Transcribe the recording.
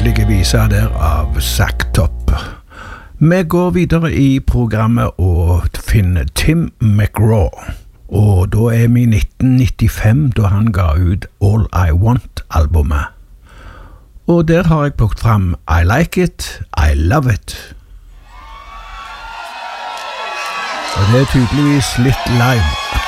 nydelige vise der av Zack Top. Vi går videre i programmet og finner Tim McGraw. Og da vi i 1995 da han ga ut All I Want-albumet. Og der har jeg plukket frem I Like It, I Love It. Og det tydeligvis litt live.